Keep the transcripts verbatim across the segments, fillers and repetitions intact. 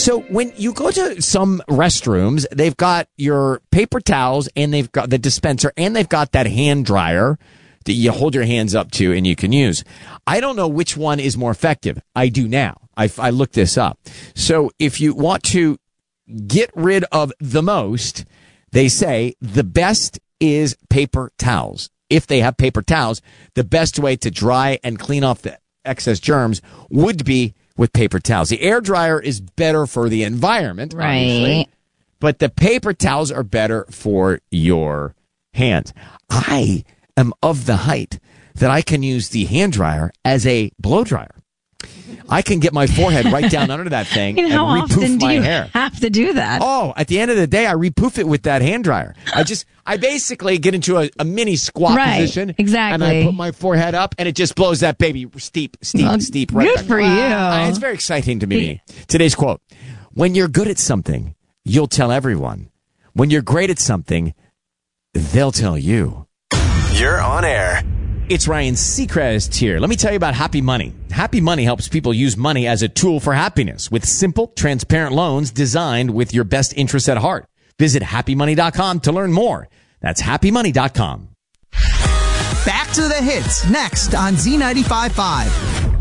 So when you go to some restrooms, they've got your paper towels and they've got the dispenser and they've got that hand dryer that you hold your hands up to and you can use. I don't know which one is more effective. I do now. I, I looked this up. So if you want to get rid of the most, they say the best is paper towels. If they have paper towels, the best way to dry and clean off the excess germs would be with paper towels. The air dryer is better for the environment, right? Obviously, but the paper towels are better for your hands. I am of the height that I can use the hand dryer as a blow dryer. I can get my forehead right down under that thing and how and often repoof do my you hair. have to do that? Oh, at the end of the day, I repoof it with that hand dryer. I just, I basically get into a, a mini squat right, position. Exactly. And I put my forehead up and it just blows that baby steep, steep, well, steep right Good back. for you. Uh, it's very exciting to me. Today's quote: when you're good at something, you'll tell everyone. When you're great at something, they'll tell you. You're on air. It's Ryan Seacrest here. Let me tell you about Happy Money. Happy Money helps people use money as a tool for happiness with simple, transparent loans designed with your best interests at heart. Visit happy money dot com to learn more. That's happy money dot com. Back to the hits next on Z ninety-five point five.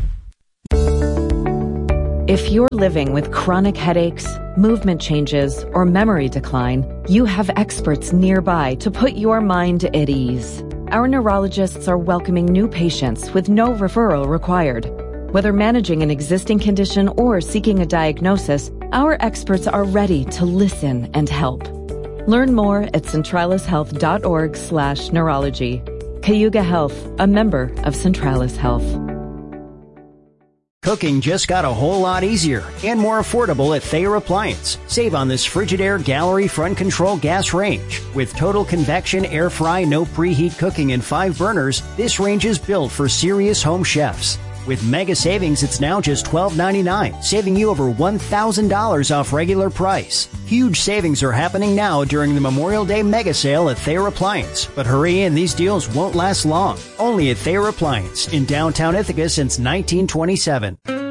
If you're living with chronic headaches, movement changes, or memory decline, you have experts nearby to put your mind at ease. Our neurologists are welcoming new patients with no referral required. Whether managing an existing condition or seeking a diagnosis, our experts are ready to listen and help. Learn more at centralis health dot org slash neurology. Cayuga Health, a member of Centralis Health. Cooking just got a whole lot easier and more affordable at Thayer Appliance. Save on this Frigidaire Gallery front control gas range. With total convection, air fry, no preheat cooking, and five burners, this range is built for serious home chefs. With mega savings, it's now just twelve ninety-nine, saving you over one thousand dollars off regular price. Huge savings are happening now during the Memorial Day mega sale at Thayer Appliance. But hurry in, these deals won't last long. Only at Thayer Appliance in downtown Ithaca since nineteen twenty-seven.